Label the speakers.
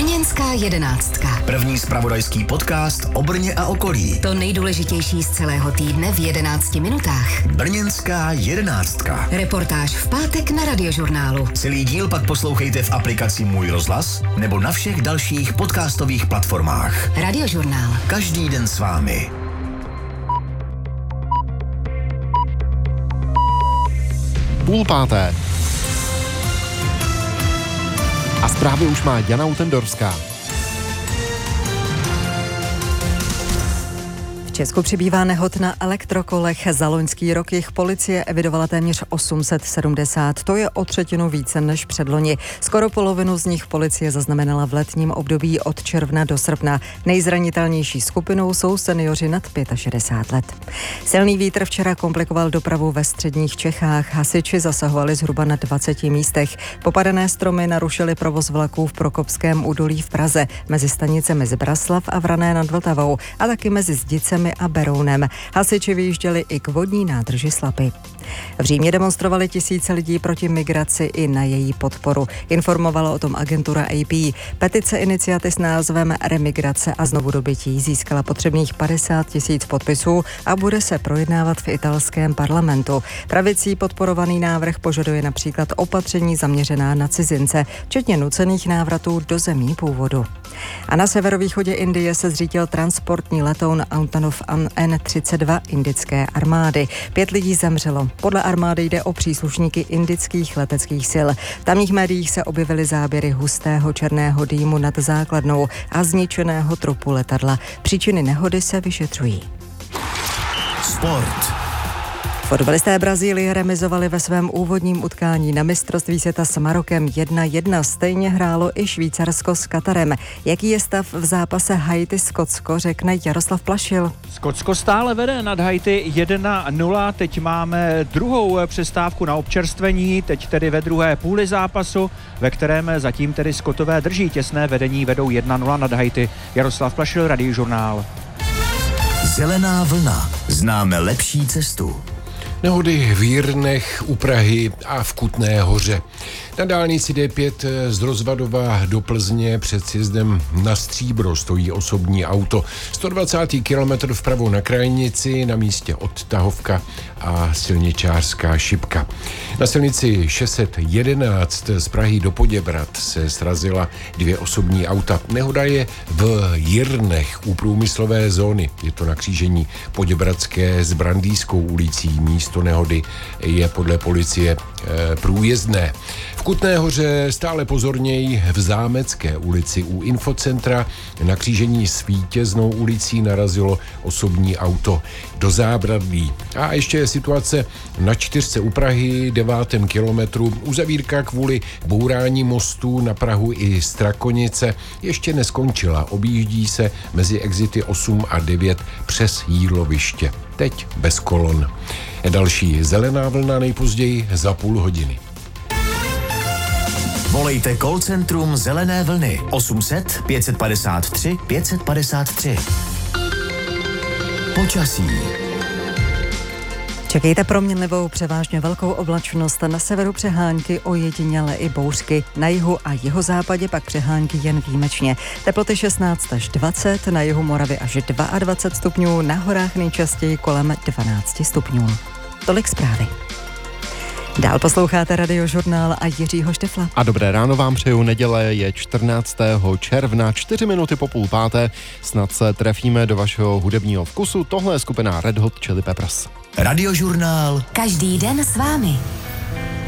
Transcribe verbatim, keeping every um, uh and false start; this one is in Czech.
Speaker 1: Brněnská jedenáctka.
Speaker 2: První zpravodajský podcast o Brně a okolí.
Speaker 1: To nejdůležitější z celého týdne v jedenácti minutách.
Speaker 2: Brněnská jedenáctka.
Speaker 1: Reportáž v pátek na Radiožurnálu.
Speaker 2: Celý díl pak poslouchejte v aplikaci Můj rozhlas nebo na všech dalších podcastových platformách.
Speaker 1: Radiožurnál.
Speaker 2: Každý den s vámi.
Speaker 3: Půl páté. A zprávy už má Jana Utendorská.
Speaker 4: V Česku přibývá nehod na elektrokolech. Za loňský rok jich policie evidovala téměř osm set sedmdesát. To je o třetinu více než předloni. Skoro polovinu z nich policie zaznamenala v letním období od června do srpna. Nejzranitelnější skupinou jsou seniori nad šedesát pět let. Silný vítr včera komplikoval dopravu ve středních Čechách. Hasiči zasahovali zhruba na dvaceti místech. Popadané stromy narušily provoz vlaků v Prokopském údolí v Praze mezi stanicemi Zbraslav a Vrané nad Vltavou a taky mezi Zdicemi a Berounem. Hasiči vyjížděli i k vodní nádrži Slapy. V Římě demonstrovali tisíce lidí proti migraci i na její podporu. Informovala o tom agentura A P. Petice iniciaty s názvem Remigrace a znovudobytí získala potřebných padesát tisíc podpisů a bude se projednávat v italském parlamentu. Pravicí podporovaný návrh požaduje například opatření zaměřená na cizince, včetně nucených návratů do zemí původu. A na severovýchodě Indie se zřítil transportní letoun Antonov An třicet dva indické armády. Pět lidí zemřelo. Podle armády jde o příslušníky indických leteckých sil. V tamních médiích se objevily záběry hustého černého dýmu nad základnou a zničeného trupu letadla. Příčiny nehody se vyšetřují.
Speaker 2: Sport.
Speaker 4: Fotbalisté Brazílie remizovali ve svém úvodním utkání na mistrovství světa s Marokem jedna jedna. Stejně hrálo i Švýcarsko s Katarem. Jaký je stav v zápase Haiti-Skotsko, řekne Jaroslav Plašil.
Speaker 5: Skotsko stále vede nad Haiti jedna nula. Teď máme druhou přestávku na občerstvení, teď tedy ve druhé půli zápasu, ve kterém zatím tedy Skotové drží těsné vedení, vedou jedna nula nad Haiti. Jaroslav Plašil, Radiožurnál.
Speaker 2: Zelená vlna. Známe lepší cestu.
Speaker 6: Nehody v Jirnech, u Prahy a v Kutné Hoře. Na dálnici D pět z Rozvadova do Plzně před sjezdem na Stříbro stojí osobní auto. sto dvacátý kilometr vpravo na krajnici, na místě odtahovka a silničářská šipka. Na silnici šest set jedenáct z Prahy do Poděbrad se srazila dvě osobní auta. Nehoda je v Jirnech u průmyslové zóny. Je to na křížení Poděbradské s Brandýskou ulicí. Místo nehody je podle policie e, průjezdné. V Kutné Hoře stále pozorněji v Zámecké ulici u infocentra na křížení s Vítěznou ulicí narazilo osobní auto do zábradlí. A ještě je situace na čtyřce u Prahy, devátém kilometru. Uzavírka kvůli bourání mostů na Prahu i Strakonice ještě neskončila. Objíždí se mezi exity osm a devět přes Jíloviště. Teď bez kolon. Další zelená vlna nejpozději za půl hodiny.
Speaker 2: Volejte call centrum Zelené vlny osm set pět padesát tři pět padesát tři. Počasí.
Speaker 4: Čekejte proměnlivou převážně velkou oblačnost, na severu přehánky, ojediněle i bouřky, na jihu a jihozápadě pak přehánky jen výjimečně. Teploty šestnáct až dvacet, na jihu Moravy až dvacet dva stupňů, na horách nejčastěji kolem dvanáct stupňů. Tolik zprávy. Dál posloucháte Radiožurnál a Jiřího Štefla.
Speaker 3: A dobré ráno vám přeju, neděle je čtrnáctého června, čtyři minuty po půl páté. Snad se trefíme do vašeho hudebního vkusu. Tohle je skupina Red Hot Chili Peppers.
Speaker 2: Radiožurnál.
Speaker 1: Každý den s vámi.